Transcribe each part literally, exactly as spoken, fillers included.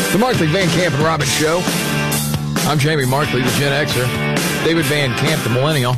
The Markley, Van Camp, and Robbins Show. I'm Jamie Markley, the Gen Xer. David Van Camp, the Millennial.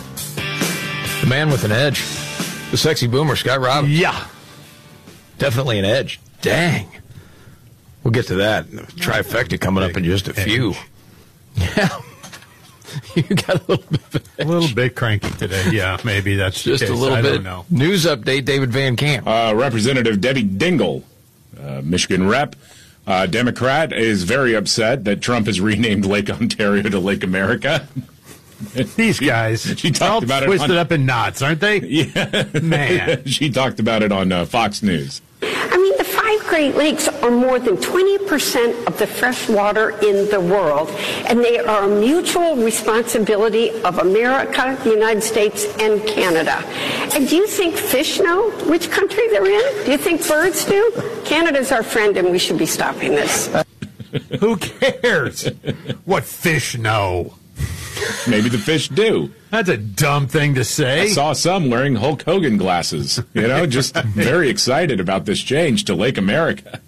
The man with an edge. The sexy boomer, Scott Robbins. Yeah. Definitely an edge. Dang. We'll get to that. Trifecta coming up in just a few. Yeah. You got a little bit of an edge. A little bit cranky today. Yeah, maybe that's just the case. a little I bit. Don't know. News update, David Van Camp. Uh, Representative Debbie Dingell, uh, Michigan rep, uh, Democrat, is very upset that Trump has renamed Lake Ontario to Lake America. These guys, she talked all about it twisted on, up in knots, aren't they? Yeah, man. She talked about it on uh, Fox News. I mean, the five Great Lakes are more than twenty percent of the fresh water in the world, and they are a mutual responsibility of America, the United States, and Canada. And do you think fish know which country they're in? Do you think birds do? Canada's our friend, and we should be stopping this. Who cares what fish know? Maybe the fish do. That's a dumb thing to say. I saw some wearing Hulk Hogan glasses, you know, just very excited about this change to Lake America.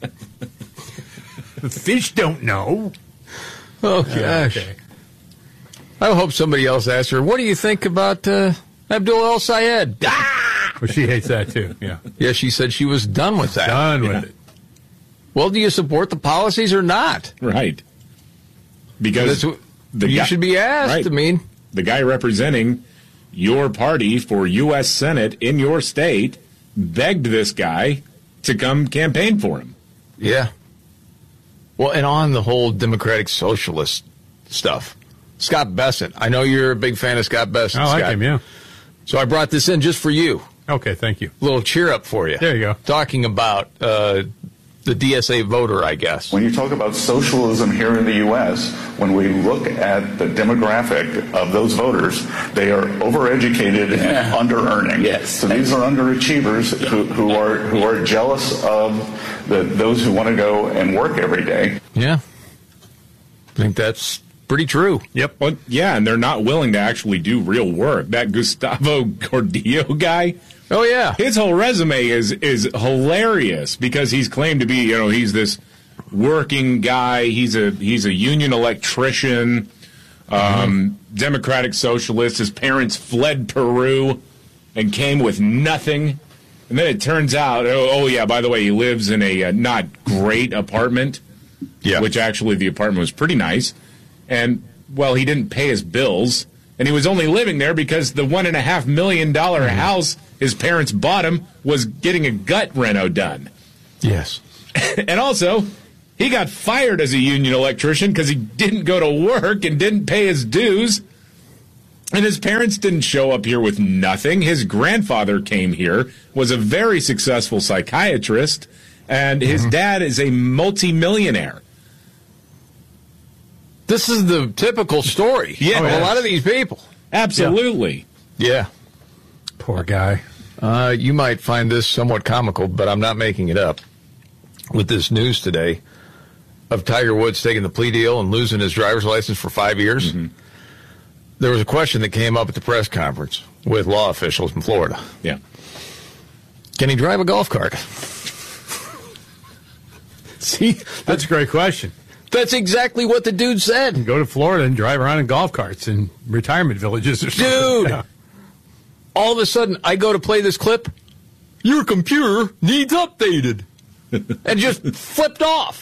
The fish don't know. Oh, gosh. Okay. I hope somebody else asked her, what do you think about uh, Abdul El Sayed? Ah! Well, she hates that, too, yeah. Yeah, she said she was done with that. Done with yeah. it. Well, do you support the policies or not? Right. Because That's, the you guy, should be asked. right. I mean, the guy representing your party for U S Senate in your state begged this guy to come campaign for him. Yeah. Well, and on the whole Democratic Socialist stuff, Scott Bessent. I know you're a big fan of Scott Bessent. I like Scott. him, yeah. So I brought this in just for you. Okay, thank you. A little cheer up for you. There you go. Talking about uh, the D S A voter, I guess. When you talk about socialism here in the U S, when we look at the demographic of those voters, they are overeducated and under-earning. Yes. So these are underachievers who, who are who are jealous of the, those who want to go and work every day. Yeah. I think that's pretty true. Yep. Well, yeah, and they're not willing to actually do real work. That Gustavo Gordillo guy, oh, yeah. his whole resume is is hilarious because he's claimed to be, you know, he's this working guy. He's a he's a union electrician, um, mm-hmm. Democratic Socialist. His parents fled Peru and came with nothing. And then it turns out, oh, oh yeah, by the way, he lives in a uh, not great apartment, yeah. which actually the apartment was pretty nice. And, well, he didn't pay his bills, and he was only living there because the one and a half million dollar mm-hmm. house his parents bought him was getting a gut reno done. Yes. And also, he got fired as a union electrician because he didn't go to work and didn't pay his dues. And his parents didn't show up here with nothing. His grandfather came here, was a very successful psychiatrist, and his mm-hmm. dad is a multimillionaire. This is the typical story yeah, of a lot of these people. Absolutely. Yeah. yeah. Poor guy. Uh, you might find this somewhat comical, but I'm not making it up. With this news today of Tiger Woods taking the plea deal and losing his driver's license for five years, mm-hmm. there was a question that came up at the press conference with law officials in Florida. Yeah. Can he drive a golf cart? See, that's, that's a great question. That's exactly what the dude said. Go to Florida and drive around in golf carts in retirement villages or something. Dude, yeah. all of a sudden, I go to play this clip. Your computer needs updated. And just flipped off.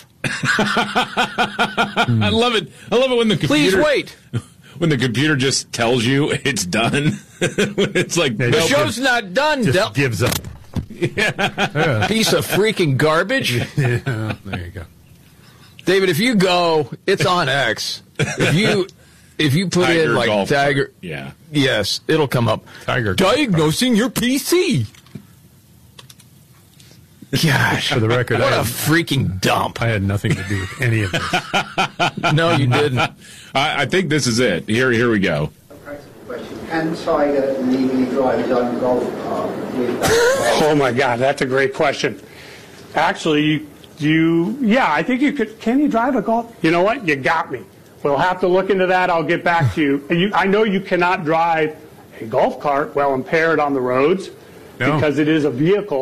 I love it. I love it when the computer... Please wait. When the computer just tells you it's done. It's like... The show's not done. Just Del- gives up. Yeah. Piece of freaking garbage. Yeah, there you go. David, if you go, it's on X. If you if you put Tiger in like Tiger, cart. yeah, yes, it'll come up. Tiger diagnosing your P C. Gosh, for the record, what I a had, freaking dump! I had nothing to do with any of this. No, you didn't. I, I think this is it. Here, here we go. Can Tiger legally drive his own golf cart? Oh my God, that's a great question. Actually, you. You, yeah, I think you could. Can you drive a golf? You know what? You got me. We'll have to look into that. I'll get back to you. And you I know you cannot drive a golf cart while impaired on the roads no. because it is a vehicle.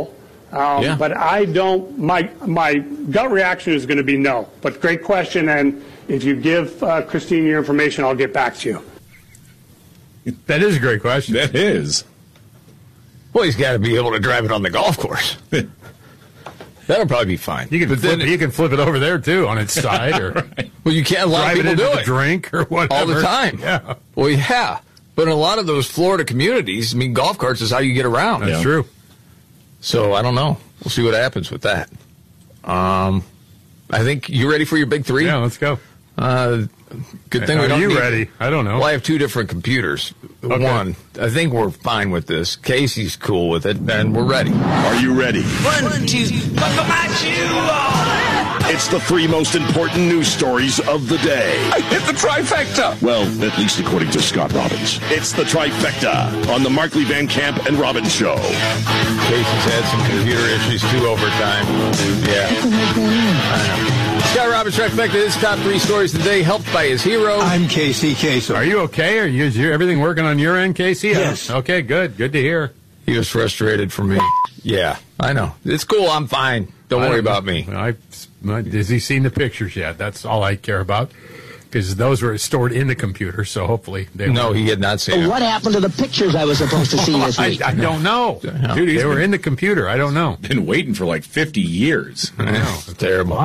Um, Yeah. But I don't, my, my gut reaction is going to be no. But great question, and if you give uh, Christine your information, I'll get back to you. That is a great question. That is. Well, he's got to be able to drive it on the golf course. That'll probably be fine. You can but flip, then, you can flip it over there too on its side, or Right. well, you can't. A lot drive of it people into do the it drink or whatever all the time. Yeah, Well, yeah, but in a lot of those Florida communities, I mean, golf carts is how you get around. that's Yeah. true. So I don't know. We'll see what happens with that. Um, I think you ready for your big three? Yeah, let's go. Uh, good thing we Are don't you need- ready? I don't know. Well, I have two different computers. Okay. One, I think we're fine with this. Casey's cool with it, and we're ready. Are you ready? One, two, buckle my shoe. It's the three most important news stories of the day. I hit the trifecta. Well, at least according to Scott Robbins. It's the trifecta on the Markley Van Camp and Robbins Show. Casey's had some computer issues too over time. Yeah. I know. Scott Robbins Trifecta, his top three stories today, helped by his hero. I'm Casey Kasem. Are you okay? Are you is your- everything working on your end, Casey? Yes. Okay, good. Good to hear. He was frustrated for me. Yeah, I know. It's cool. I'm fine. Don't I worry don't- about me. I, has he seen the pictures yet? That's all I care about. Because those were stored in the computer, so hopefully they No, were. he had not seen it. What happened to the pictures I was supposed to see this I, week? I don't know. Dude, he's they were been- in the computer. I don't know. Been waiting for like fifty years. I know. It's terrible.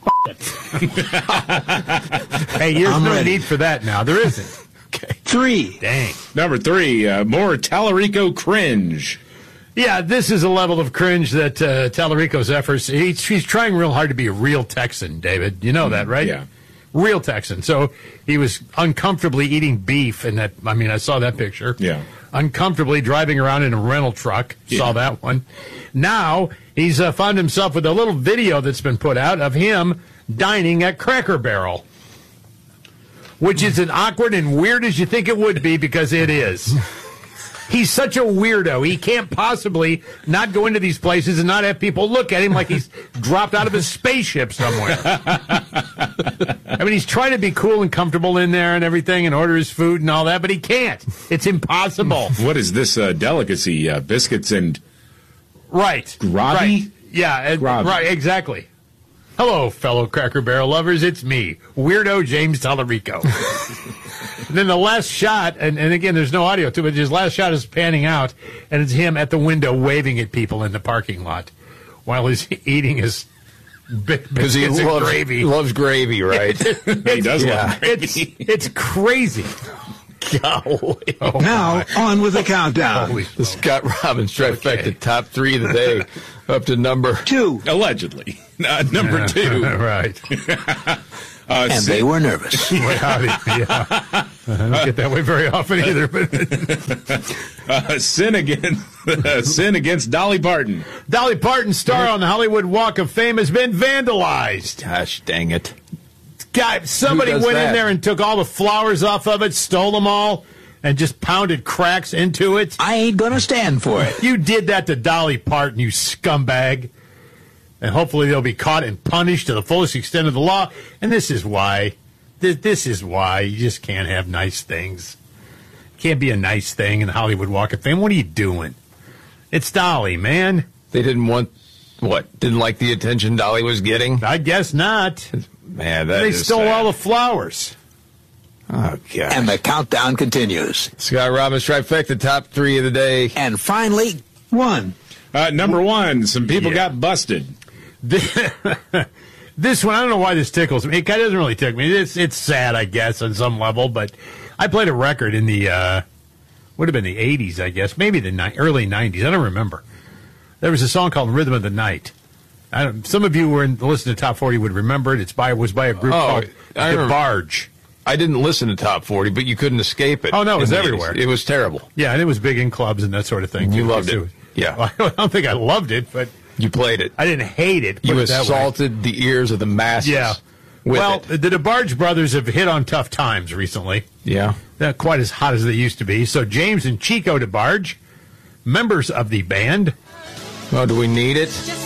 Hey, there's I'm no ready. need for that now. There isn't. Okay. Three. Dang. Number three, uh, more Tallarico cringe. Yeah, this is a level of cringe that uh, Tallarico's efforts. He's, he's trying real hard to be a real Texan, David. You know that, right? Yeah. Real Texan. So he was uncomfortably eating beef, and that. I mean, I saw that picture. Yeah. Uncomfortably driving around in a rental truck. Yeah. Saw that one. Now he's uh, found himself with a little video that's been put out of him dining at Cracker Barrel, which is as awkward and weird as you think it would be, because it is. He's such a weirdo. He can't possibly not go into these places and not have people look at him like he's dropped out of a spaceship somewhere. I mean, he's trying to be cool and comfortable in there and everything and order his food and all that, but he can't. It's impossible. What is this uh, delicacy? Uh, biscuits and Right. Gravy? Right. Yeah, uh, Gravy. right, exactly. Hello, fellow Cracker Barrel lovers. It's me, Weirdo James Tallarico. And then the last shot, and, and again, there's no audio to it, his last shot is panning out, and it's him at the window waving at people in the parking lot while he's eating his bi- Because he biscuits and loves gravy. loves gravy, right? He does Yeah. love gravy. It's, it's crazy. Golly. Oh, Now, on with the countdown. holy The Scott Robbins Trifecta, Okay. top three of the day, up to number. Two. Allegedly. Uh, number two. Right. Uh, And sin, they were nervous. Boy, howdy. Yeah. I don't get that way very often either, but uh, sin against uh, sin against Dolly Parton. Dolly Parton, star on the Hollywood Walk of Fame, has been vandalized. Gosh dang it. God, somebody Who does went that? in there and took all the flowers off of it, stole them all, and just pounded cracks into it. I ain't gonna stand for it. You did that to Dolly Parton, you scumbag. And hopefully they'll be caught and punished to the fullest extent of the law. And this is why. This, this is why you just can't have nice things. Can't be a nice thing in the Hollywood Walk of Fame. What are you doing? It's Dolly, man. They didn't want, what, didn't like the attention Dolly was getting? I guess not. Man, that They is stole sad. all the flowers. Oh, gosh. And the countdown continues. Scott Robbins Trifecta, top three of the day. And finally, one. Uh, number one, some people Yeah. got busted. This one, I don't know why this tickles me. It kind of doesn't really tickle me. It's it's sad, I guess, on some level. But I played a record in the uh, would have been the eighties, I guess, maybe the ni- early nineties. I don't remember. There was a song called "Rhythm of the Night." I don't, some of you who were in, listen to Top forty would remember it. It's by was by a group Oh, called I The remember. Barge. I didn't listen to Top forty, but you couldn't escape it. Oh, no, it was in the everywhere. eighties. It was terrible. Yeah, and it was big in clubs and that sort of thing. You too, loved because it. was- Yeah. Well, I don't think I loved it, but You played it. I didn't hate it. put You it that way. assaulted the ears of the masses. Yeah. With Well, it. the DeBarge brothers have hit on tough times recently. Yeah. Not quite as hot as they used to be. So James and Chico DeBarge, members of the band, Oh, do we need it?